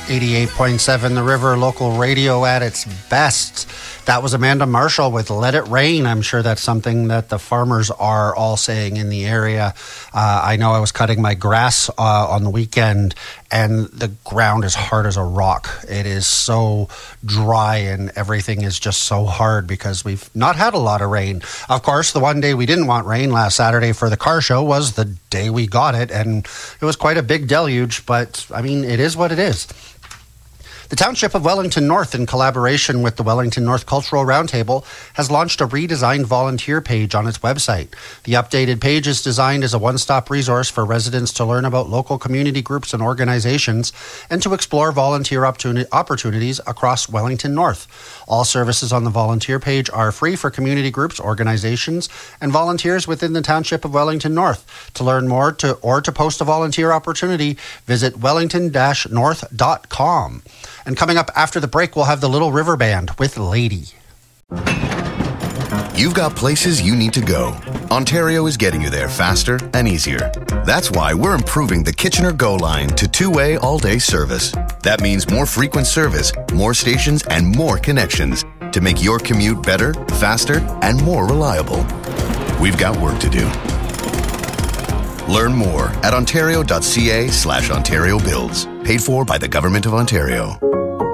88.7 The River, local radio at its best. That was Amanda Marshall with Let It Rain. I'm sure that's something that the farmers are all saying in the area. I know I was cutting my grass on the weekend, and the ground is hard as a rock. It is so dry, and everything is just so hard because we've not had a lot of rain. Of course, the one day we didn't want rain last Saturday for the car show was the day we got it, and it was quite a big deluge, but I mean, it is what it is. The Township of Wellington North, in collaboration with the Wellington North Cultural Roundtable, has launched a redesigned volunteer page on its website. The updated page is designed as a one-stop resource for residents to learn about local community groups and organizations and to explore volunteer opportunities across Wellington North. All services on the volunteer page are free for community groups, organizations, and volunteers within the Township of Wellington North. To learn more or to post a volunteer opportunity, visit wellington-north.com. And coming up after the break, we'll have the Little River Band with Lady. You've got places you need to go. Ontario is getting you there faster and easier. That's why we're improving the Kitchener Go line to two-way all-day service. That means more frequent service, more stations, and more connections to make your commute better, faster, and more reliable. We've got work to do. Learn more at ontario.ca/Ontario Builds. Paid for by the Government of Ontario.